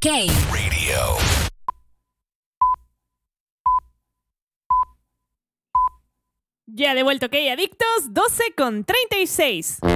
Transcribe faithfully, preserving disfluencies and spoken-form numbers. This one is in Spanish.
OK Radio. Ya de vuelta, OK, adictos, doce con treinta y seis.